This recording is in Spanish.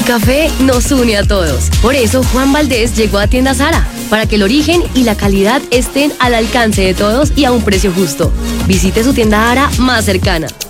café nos une a todos. Por eso Juan Valdés llegó a Tiendas Ara, para que el origen y la calidad estén al alcance de todos y a un precio justo. Visite su tienda Ara más cercana.